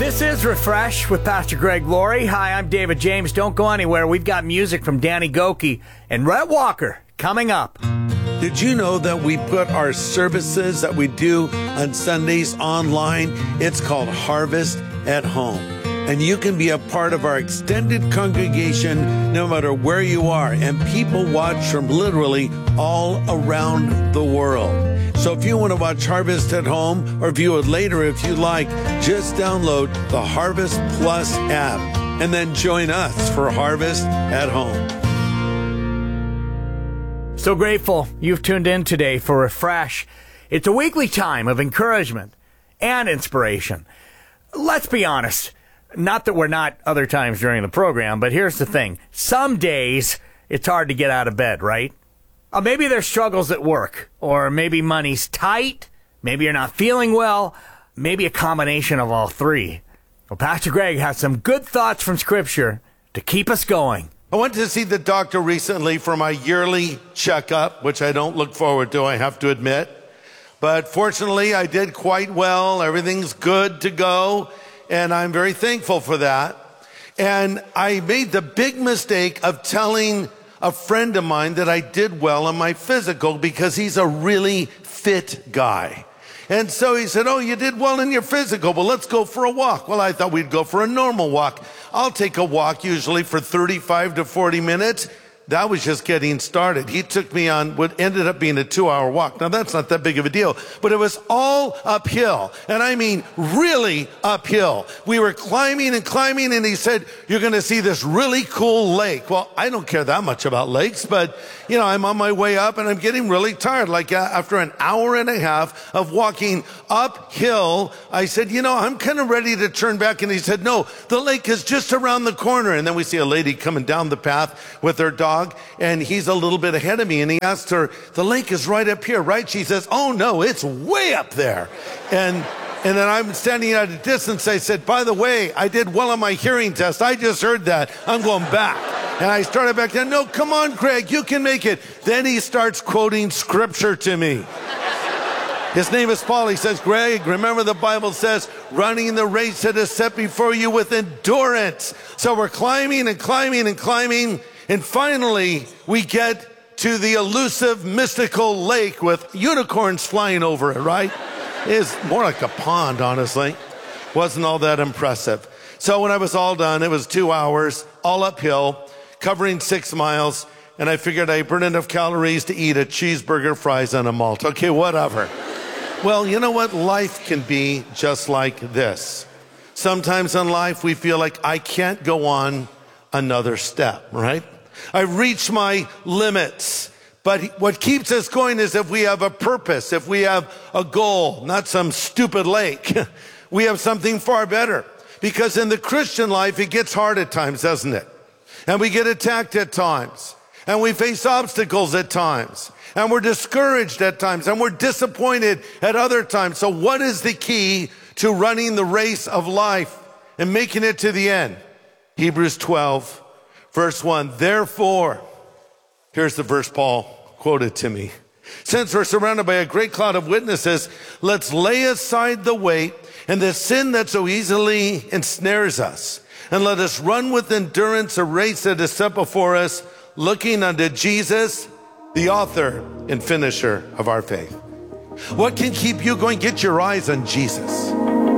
This is Refresh with Pastor Greg Laurie. Hi, I'm David James. Don't go anywhere. We've got music from Danny Gokey and Rhett Walker coming up. Did you know that we put our services that we do on Sundays online? It's called Harvest at Home. And you can be a part of our extended congregation no matter where you are. And people watch from literally all around the world. So if you want to watch Harvest at Home, or view it later if you like, just download the Harvest Plus app and then join us for Harvest at Home. So grateful you've tuned in today for Refresh. It's a weekly time of encouragement and inspiration. Let's be honest. Not that we're not other times during the program, but here's the thing. Some days it's hard to get out of bed, right? Maybe there's struggles at work, or maybe money's tight, maybe you're not feeling well, maybe a combination of all three. Well, Pastor Greg has some good thoughts from Scripture to keep us going. I went to see the doctor recently for my yearly checkup, which I don't look forward to, I have to admit. But fortunately, I did quite well. Everything's good to go, and I'm very thankful for that. And I made the big mistake of telling a friend of mine that I did well on my physical because he's a really fit guy. And so he said, oh, you did well in your physical. Well, let's go for a walk. Well, I thought we'd go for a normal walk. I'll take a walk usually for 35 to 40 minutes. That was just getting started. He took me on what ended up being a 2-hour walk. Now, that's not that big of a deal, but it was all uphill. And I mean, really uphill. We were climbing and climbing, and he said, you're going to see this really cool lake. Well, I don't care that much about lakes, but, you know, I'm on my way up, and I'm getting really tired. Like after an hour and a half of walking uphill, I said, you know, I'm kind of ready to turn back. And he said, no, the lake is just around the corner. And then we see a lady coming down the path with her dog. And he's a little bit ahead of me, and he asked her, the lake is right up here, right? She says, oh no, it's way up there. And then I'm standing at a distance. I said, by the way, I did well on my hearing test. I just heard that. I'm going back. And I started back then. No, come on, Greg, you can make it. Then he starts quoting Scripture to me. His name is Paul. He says, Greg, remember the Bible says, running the race that is set before you with endurance. So we're climbing and climbing and climbing. And finally, we get to the elusive, mystical lake with unicorns flying over it, right? It's more like a pond, honestly. Wasn't all that impressive. So when I was all done, it was 2 hours, all uphill, covering 6 miles, and I figured I burned enough calories to eat a cheeseburger, fries, and a malt. Okay, whatever. Well, you know what? Life can be just like this. Sometimes in life, we feel like I can't go on another step, right? I've reached my limits. But what keeps us going is if we have a purpose, if we have a goal, not some stupid lake. We have something far better. Because in the Christian life, it gets hard at times, doesn't it? And we get attacked at times. And we face obstacles at times. And we're discouraged at times. And we're disappointed at other times. So what is the key to running the race of life and making it to the end? Hebrews 12. Verse 1, therefore, here's the verse Paul quoted to me. Since we're surrounded by a great cloud of witnesses, let's lay aside the weight and the sin that so easily ensnares us. And let us run with endurance a race that is set before us, looking unto Jesus, the author and finisher of our faith. What can keep you going? Get your eyes on Jesus.